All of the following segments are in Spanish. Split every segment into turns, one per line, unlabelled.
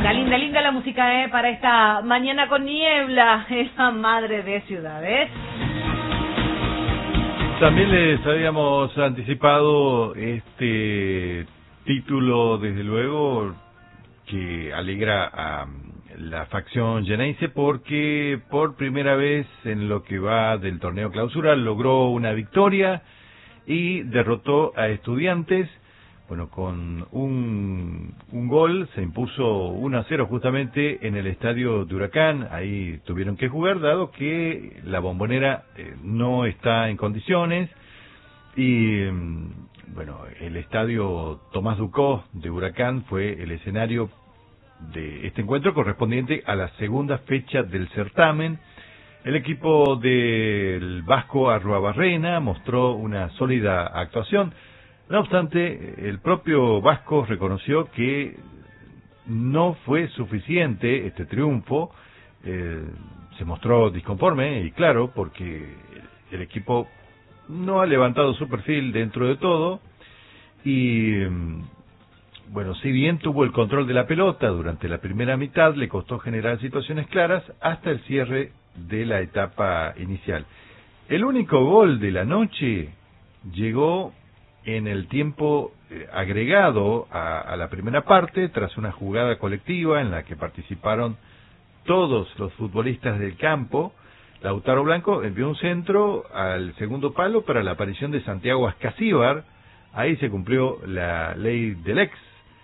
Linda, linda la música, para esta mañana con niebla, esa madre de ciudades.
También les habíamos anticipado este título, desde luego, que alegra a la facción Xeneize, porque por primera vez en lo que va del torneo clausura logró una victoria y derrotó a Estudiantes. Bueno, con un gol se impuso 1-0 justamente en el estadio de Huracán. Ahí tuvieron que jugar, dado que la Bombonera no está en condiciones. Y bueno, el estadio Tomás Ducó de Huracán fue el escenario de este encuentro correspondiente a la segunda fecha del certamen. El equipo del Vasco Arruabarrena mostró una sólida actuación. No obstante, el propio Vasco reconoció que no fue suficiente este triunfo. Se mostró disconforme, y claro, porque el equipo no ha levantado su perfil dentro de todo. Y bueno, si bien tuvo el control de la pelota durante la primera mitad, le costó generar situaciones claras hasta el cierre de la etapa inicial. El único gol de la noche llegó en el tiempo agregado a la primera parte, tras una jugada colectiva en la que participaron todos los futbolistas del campo. Lautaro Blanco envió un centro al segundo palo para la aparición de Santiago Ascasíbar. Ahí se cumplió la ley del ex.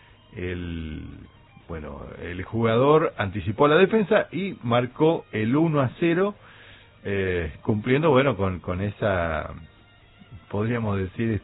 El jugador anticipó la defensa y marcó el 1-0, cumpliendo con esa, podríamos decir,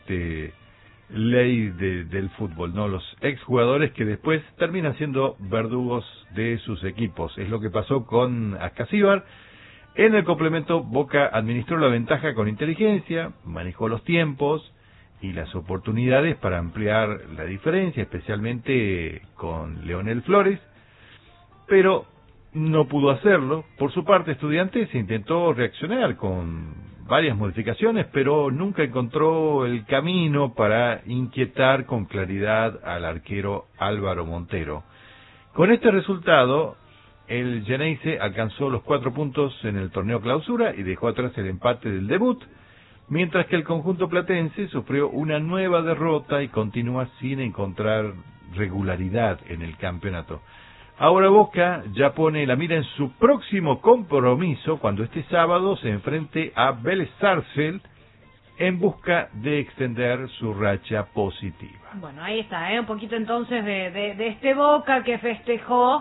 ley del fútbol, ¿no? Los exjugadores que después terminan siendo verdugos de sus equipos. Es lo que pasó con Ascasíbar. En el complemento, Boca administró la ventaja con inteligencia, manejó los tiempos y las oportunidades para ampliar la diferencia, especialmente con Leonel Flores, pero no pudo hacerlo. Por su parte, Estudiantes intentó reaccionar con varias modificaciones, pero nunca encontró el camino para inquietar con claridad al arquero Álvaro Montero. Con este resultado, el Xeneize alcanzó los 4 puntos en el torneo clausura y dejó atrás el empate del debut, mientras que el conjunto platense sufrió una nueva derrota y continúa sin encontrar regularidad en el campeonato. Ahora Boca ya pone la mira en su próximo compromiso, cuando este sábado se enfrente a Vélez Sarsfield en busca de extender su racha positiva.
Bueno, ahí está, un poquito entonces de este Boca que festejó,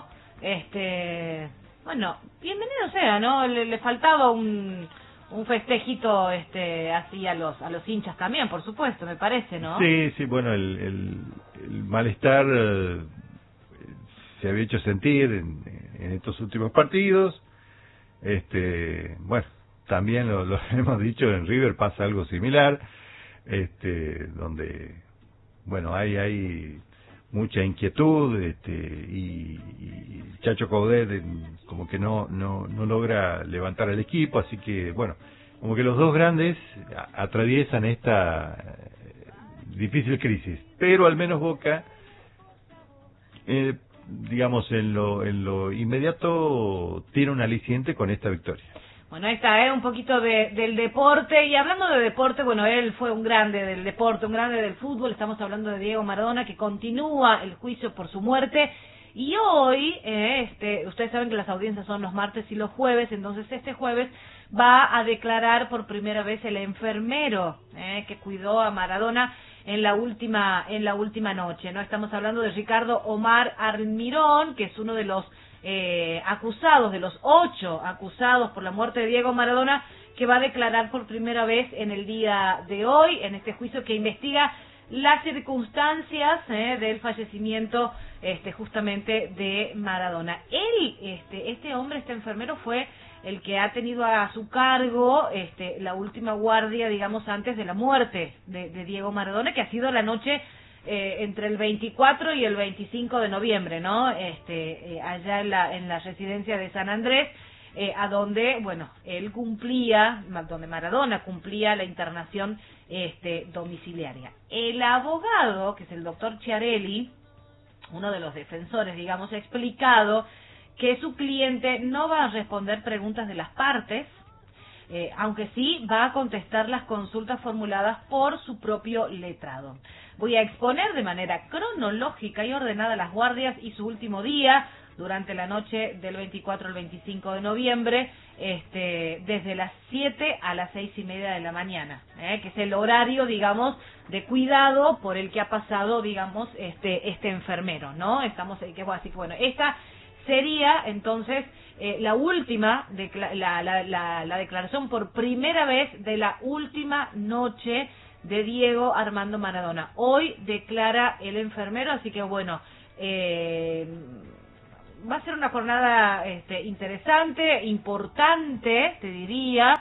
bueno, bienvenido sea, ¿no? Le faltaba un festejito así a los hinchas también, por supuesto, me parece, ¿no?
Sí, bueno, el malestar se había hecho sentir en estos últimos partidos. Bueno, también lo hemos dicho, en River pasa algo similar, donde bueno, hay mucha inquietud, y Chacho Coudet como que no logra levantar al equipo, así que bueno, como que los dos grandes atraviesan esta difícil crisis, pero al menos Boca, digamos, en lo inmediato tiene un aliciente con esta victoria.
Bueno, ahí está, un poquito del deporte. Y hablando de deporte, bueno, él fue un grande del deporte, un grande del fútbol. Estamos hablando de Diego Maradona, que continúa el juicio por su muerte. Y hoy, ustedes saben que las audiencias son los martes y los jueves, entonces este jueves va a declarar por primera vez el enfermero que cuidó a Maradona en la última noche, ¿no? Estamos hablando de Ricardo Omar Almirón, que es uno de los acusados, de los 8 acusados por la muerte de Diego Maradona, que va a declarar por primera vez en el día de hoy, en este juicio que investiga las circunstancias del fallecimiento justamente de Maradona. Él, este hombre, este enfermero, fue el que ha tenido a su cargo la última guardia, digamos, antes de la muerte de Diego Maradona, que ha sido la noche entre el 24 y el 25 de noviembre, ¿no? Allá en la residencia de San Andrés, a donde, bueno, donde Maradona cumplía la internación domiciliaria. El abogado, que es el doctor Chiarelli, uno de los defensores, digamos, ha explicado que su cliente no va a responder preguntas de las partes, aunque sí va a contestar las consultas formuladas por su propio letrado. Voy a exponer de manera cronológica y ordenada las guardias y su último día durante la noche del 24 al 25 de noviembre, desde las 7 a las 6:30 de la mañana, que es el horario, digamos, de cuidado por el que ha pasado, digamos, este enfermero, ¿no? Estamos ahí, así que bueno, esta sería entonces la última, la declaración por primera vez de la última noche de Diego Armando Maradona. Hoy declara el enfermero, así que bueno, va a ser una jornada interesante, importante, te diría,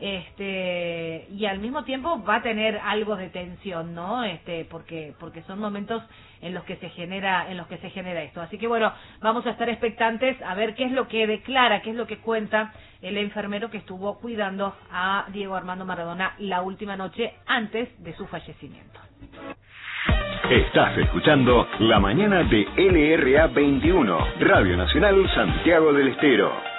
y al mismo tiempo va a tener algo de tensión, ¿no? Porque son momentos en los que se genera esto. Así que bueno, vamos a estar expectantes a ver qué es lo que declara, qué es lo que cuenta el enfermero que estuvo cuidando a Diego Armando Maradona la última noche antes de su fallecimiento.
Estás escuchando La Mañana de LRA 21, Radio Nacional Santiago del Estero.